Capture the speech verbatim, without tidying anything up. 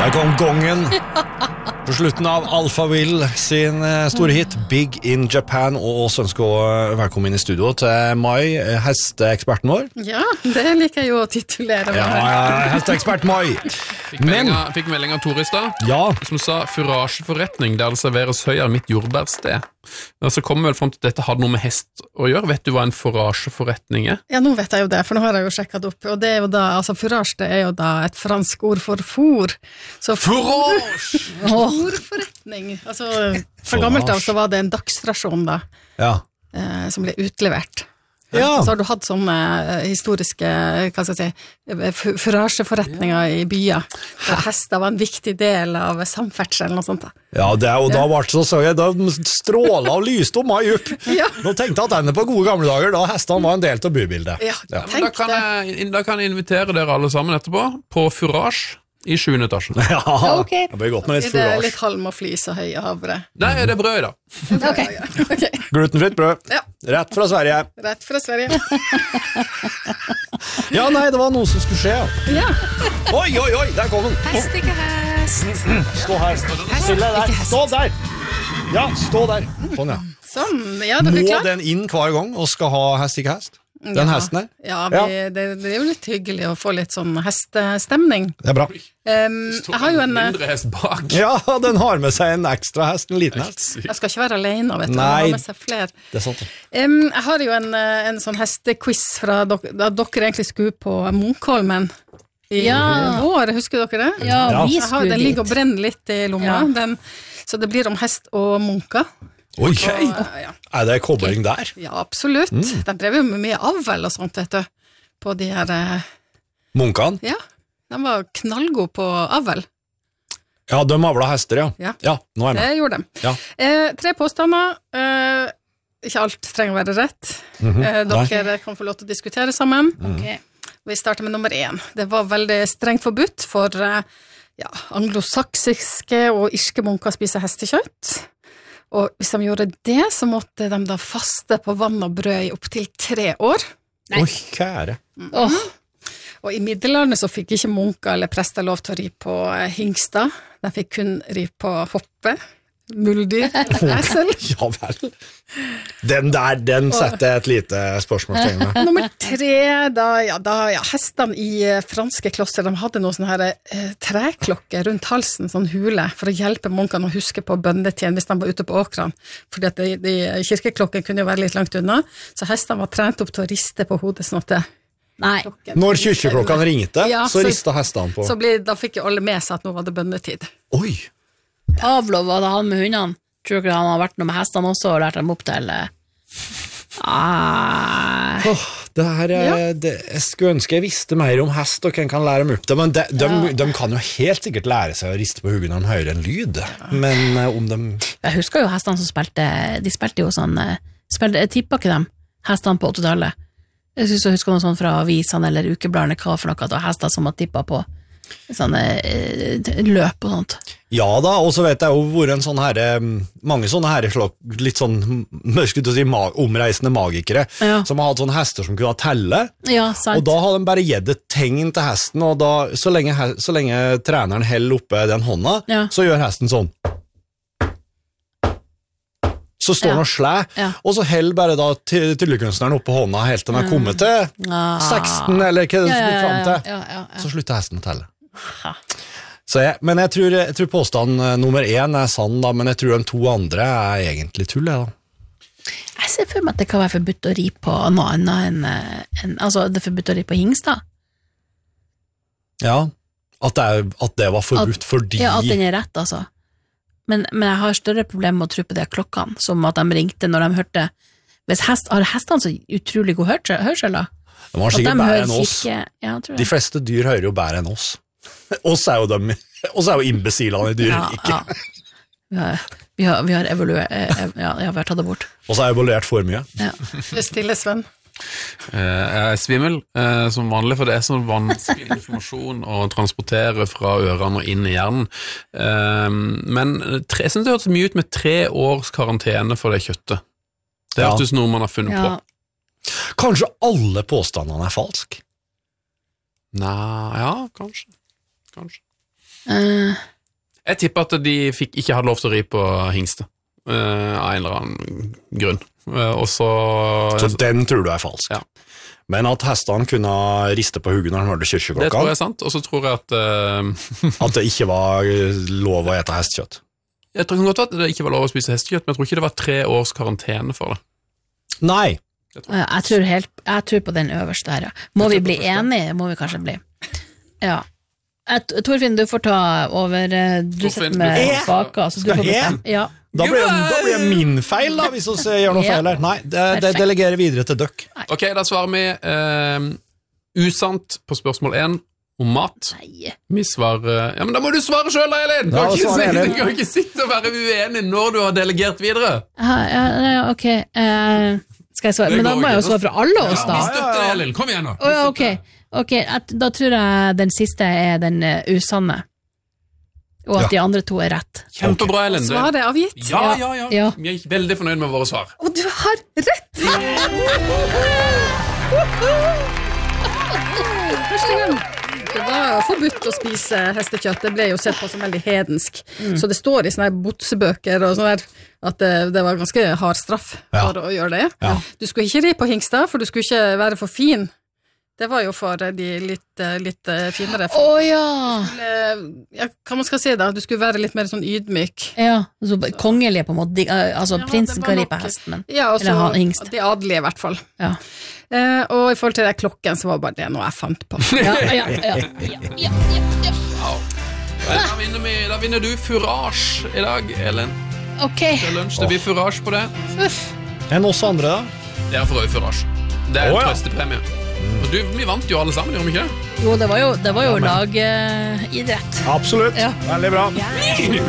Der kom gongen på slutten av Alpha Will sin store hit Big in Japan, og oss ønsker å velkommen inn i studio til Mai, hesteeksperten vår. Ja, det liker jeg jo å titulere meg. Ja, ja, hesteekspert Mai. Fikk melding av, fikk melding av Tore i stad, ja. Som sa furasjeforretning der det serveres høy av mitt jordbærsted. Men så kommer vel frem til at dette hadde noe med hest å gjøre. Vet du hva en furasjeforretning er? Ja, nå vet jeg jo det, for nå har jeg jo sjekket det opp, og det er jo da, altså furasje det er jo da et fransk ord for for. Så Furasje! Forforretning. Altså, fra gammelt av så var det en dagsrasjon da, Ja. eh, som ble utlevert. Ja. Så har du hatt sånne eh, historiske, hva skal jeg si, fu- furasjeforretninger i byer, der hester var en viktig del av samferdsel eller noe sånt da. Ja, det, og da ble det så så jeg, da strålet og lyste om Mai opp. Ja. Da tenkte jeg at denne på gode gamle dager, da hestene var en del av bybildet. Ja, Ja. Men da tenk kan, det. jeg, da kan jeg invitere dere alle sammen etterpå på furasje i sjuende etasjen. Ja, ok. det blir godt med litt Det er furasje. litt halm og flis og høy og havre. Nei, det er brød da. Ok. Ok, Glutenfritt brød. Ja. Rett fra Sverige. rett fra Sverige. Ja, nei, det var noe som skulle skje. Ja. Oi, oi, oi, der kom den. Hest, ikke hest. Stå her. Stille der. ikke hest. Stå der. Ja, stå der. Sånn, ja. Sånn, ja, da er vi Må klar. den inn hver gang og skal ha hest, ikke hest? Den Ja. hesten her? Ja, vi, Det, det er jo litt hyggelig å få litt sånn hestestemning. Det er bra. Um, jeg har jo en, Mindre hest bak. Ja, den har med seg en ekstra hest, en liten hest. jeg skal ikke være alene, vet du, Nei. jeg har med seg flere. Det er sant. det. Um, jeg har jo en, eh, en sånn hestequiz fra dere, da dere egentlig skulle på Munkholmen i Ja. vår, husker dere det? Ja, Ja. vi Jeg har, skulle den ligger og dit. brenner litt i lomma, Ja. den, så det blir om hest og munker. Oi, Og, eh, ja. er det kobling der? ja, absolutt. Mm. De drev jo med mye avl og sånt, vet du, på de her, eh, Munkene? ja, de var knallgode på avl. Ja, de avla hester, ja. Ja. Ja, nå er jeg med. Det gjorde de. Ja. Eh, tre påstander. Eh, ikke alt trenger å være rett. Mhm. eh, Nei. dere kan få lov til å diskutere sammen. Ok. Vi starter med nummer én. Det var veldig strengt forbudt for eh, ja, anglosaksiske og irske munker å spise hestekjøtt. Og hvis de gjorde det, så måtte de da faste på vann og brød i opptil tre år. Nei. Oi, kjære. Åh, Og i middelalderen så fikk ikke munker eller prester lov til å ri på eh, hingsta. De fikk kun ri på hoppe, muldyr, esel. Ja vel. Den der, den setter jeg et lite spørsmålstegn med. Nummer tre, da, ja, da, ja, hestene i eh, franske klosser, de hadde noen sånne her, eh, treklokker rundt halsen, sånn hule, for å hjelpe munkene å huske på bønnetjen hvis de var ute på åkrene, fordi at de, de kirkeklokken kunne jo være litt langt unna, så hestene var trent opp til å riste på hodet sånn at det, nei. klokken... Når kyrkjeklokkene ringte, Ja, så så- rista hestene på. Så ble, da fikk jo alle med seg at nå var det bønnetid. Oi, Pavlov hadde han med hundene. Tror du ikke han har vært noe med hestene også og lært dem opp til eh, ah, Åh, det her, er- det, jeg skulle ønske jeg visste mer om hest og hvem kan lære dem opp det, men de, de, de kan jo helt sikkert lære seg å riste på huggen når de hører en lyd, men eh, om de... Jeg husker jo hestene som spilte. De spilte jo sånn eh, spilte, Jeg tippa ikke dem, hestene på åttitallet. Jeg synes jeg husker noe sånn fra avisene eller ukebladene hva for noe, at det var hester som var tippa på sånne eh, løp og sånt. Ja da, og så vet jeg jo hvor en sånn her, eh, mange sånne her slag, litt sånn, jeg skulle til å si, ma omreisende magikere, Ja. som har hatt sånne hester som kunne telle, Ja, sant. og da har de bare gitt et tegn til hesten, og da, så lenge, he- så lenge treneren heller oppe den hånda, Ja. så gjør hesten sånn. Så står Ja. han og slær, Ja. og så heller bare da til- tryllekunstneren oppe hånda helt til den er kommet til Ah. seksten, eller hva det ja, skulle ja, fram ja, til. ja, ja, ja. Så slutter hesten å telle. Ha. Så jeg, men jeg tror, jeg tror påstand eh, nummer én er sann, da, men jeg tror de to andre er egentlig tull. Jeg, da. Jeg ser for meg at det kan være forbudt å ri på noe annet enn eh, enn- altså det er forbudt å ri på hingsta. Ja, at det, er, at det var forbudt fordi Ja, at den er rett, altså. Men, men jeg har større problem med å tro på de klokkene, som at de ringte når de hørte. Hvis hest, Har hestene så utrolig god hørsel, hørsel da? de har At sikkert de bedre hører enn oss. kirke- Ja, tror De jeg. fleste dyr hører jo bedre enn oss. Oss er jo, dem, oss er jo imbecilene i dyreriket. Ja, ja. Vi har, vi har, vi har evaluert eh, eh, Ja, ja, vi har tatt det bort. Oss har evaluert for mye. Ja. Det stille, Sven. Eh, Jeg er svimmel, eh, som vanlig, for det er sånn vanskelig informasjon å transportere fra ørene og inn i hjernen. Eh, Men tre, jeg synes det hørtes mye ut med tre års karantene for det kjøttet. Det Ja. hørtes noe man har funnet Ja. på. Kanskje alle påstandene er falsk? Nei, ja, kanskje. Kanskje. Uh, Jeg tipper at de fikk ikke hadde lov til å ri på hingste, uh, av en eller annen grunn. Uh, og så... Så den tror du er falsk. Ja. Men at hestene kunne riste på huggen når de hørte Det tror kyrkjeklokka, jeg er sant, og så tror jeg at uh, at det ikke var lov å ete hestkjøtt. Jeg tror godt at det ikke var lov å spise hestekjøtt, men jeg tror ikke det var tre års karantene for det. Nei. Det tror jeg. jeg, tror helt, jeg tror på den øverste her, ja. Må vi bli enige? Må vi kanskje bli. Ja. Et, Torfinn, du får ta over. Du Torfinn, sitter med du får- baka, så du Skal får jeg? bestemme. Ja. Da blir, da blir det min feil da, hvis vi gjør noe Ja. feil her. Nei, det, det Perfekt. delegerer videre til døkk. Ok, da svarer vi uh, usant på spørsmål én om mat. Nei. Vi svarer... Ja, men da må du svare selv, da, Elin! Du Ja, kan da ikke, svarer si, Elin. du kan ikke sitte og være uenig når du har delegert videre. Ja, ja, ja, ok. Eh, skal jeg svare? Det Men da går må jeg jo ikke. svare fra alle oss, Vi da. støtter deg, Elin. Kom igjen nå. Å, ja, ok, ok, at, da tror jeg den siste er den uh, usanne, og at Ja. de andre to er rett. Kjempebra, Elin. Det- Svaret er avgitt. Ja, ja, ja. Ja. Vi er veldig fornøyd med våre svar. Og du har rett! Første gang. Det var forbudt å spise hestekjøtt. Det ble jo sett på som veldig hedensk. Så det står i sånne her botsebøker og sånn her, at det, det var ganske hard straff Ja. for å gjøre det. Ja. Du skulle ikke ri på hingstad, for du skulle ikke være for fin. Det var jo for de litt, litt finere. Å ja! Ja, hva man skal si da? Du skulle være litt mer sånn ydmyk. Ja, altså kongelige på en måte, de, eh, altså Ja, prinsen det var kan ri nok- på hesten, men Ja, og så Eller han- hingst. de adelige i hvert fall. ja. Eh, og i forhold til den klokken, så var bare det noe jeg fant på. Ja, ja, ja, ja, ja, ja, ja. Wow. Vel, Da vinner, vi, da vinner du furasj i dag, Elin. Ok. Til lunsj. Det blir furasj på det. Enn oss andre da? Dere får også furasj. Det er en Å, ja. trøstepremie. Og du, vi vant jo alle sammen, gjorde vi ikke det? Jo, det var jo, det var jo lagidrett. Absolutt. Ja. Veldig bra.